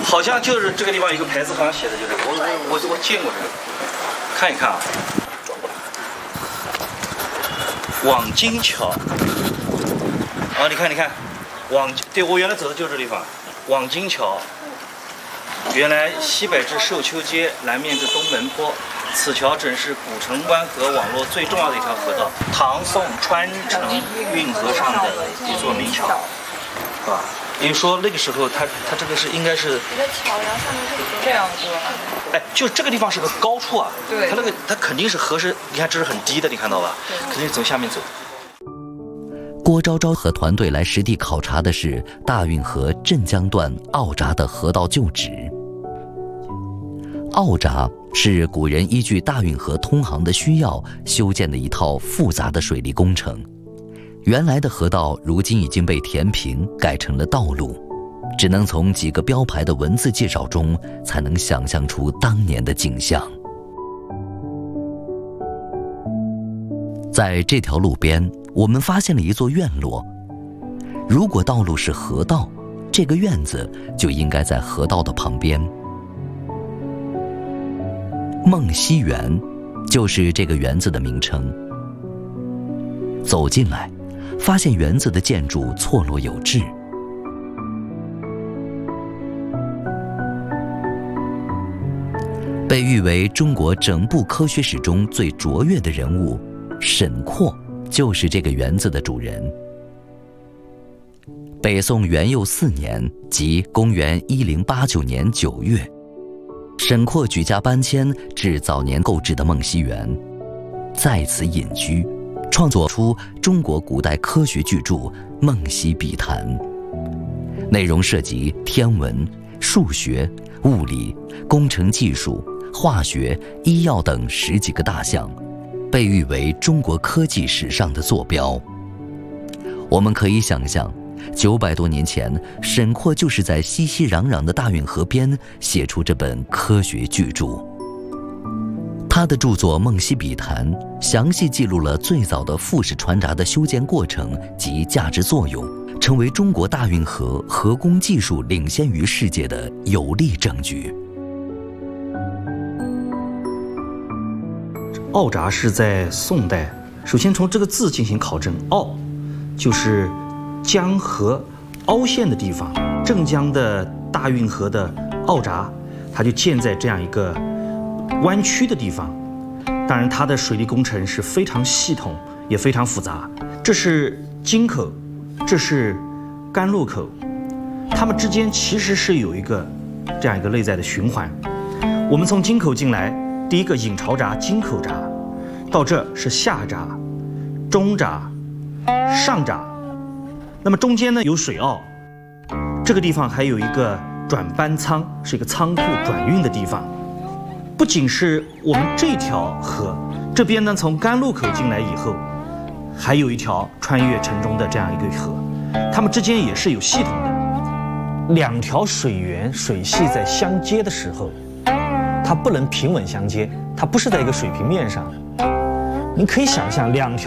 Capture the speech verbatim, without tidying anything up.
好像就是这个地方有个牌子，好像写的就这个，我我我我见过这个，看一看啊。网金桥，啊，你看你看，网对我原来走的就是这地方，网金桥。原来西北至寿丘街，南面至东门坡。此桥正是古城湾河网络最重要的一条河道，唐宋穿城运河上的一座名桥，是吧？因为说那个时候它它这个是应该是一个桥，然后上面是这样子。 哎，就这个地方是个高处啊， 对， 它那个它肯定是河是，你看这是很低的，你看到吧？肯定从下面走。 郭昭昭和团队来实地考察的是大运河镇江段奥闸的河道旧址。奥闸是古人依据大运河通航的需要修建的一套复杂的水利工程。原来的河道如今已经被填平，改成了道路，只能从几个标牌的文字介绍中才能想象出当年的景象。在这条路边，我们发现了一座院落。如果道路是河道，这个院子就应该在河道的旁边。梦溪园就是这个园子的名称。走进来，发现园子的建筑错落有致。被誉为中国整部科学史中最卓越的人物，沈括就是这个园子的主人。北宋元佑四年，即公元一零八九年九月，沈括举家搬迁至早年购置的梦溪园，在此隐居，创作出中国古代科学巨著《梦溪笔谈》，内容涉及天文、数学、物理、工程技术、化学、医药等十几个大项，被誉为中国科技史上的坐标。我们可以想象，九百多年前，沈括就是在熙熙攘攘的大运河边写出这本科学巨著。他的著作《梦溪笔谈》详细记录了最早的复式船闸的修建过程及价值作用，成为中国大运河河工技术领先于世界的有力证据。 奥闸是在宋代，首先从这个字进行考证，奥就是江河凹陷的地方，镇江的大运河的奥闸，它就建在这样一个弯曲的地方。当然，它的水利工程是非常系统，也非常复杂。这是京口，这是甘露口，它们之间其实是有一个这样一个内在的循环。我们从京口进来，第一个引潮闸、京口闸，到这是下闸、中闸、上闸。那么中间呢有水坳，这个地方还有一个转班仓，是一个仓库转运的地方。不仅是我们这条河，这边呢从甘露口进来以后，还有一条穿越城中的这样一个河，它们之间也是有系统的。 两条水源水系在相接的时候，它不能平稳相接，它不是在一个水平面上。你可以想象两条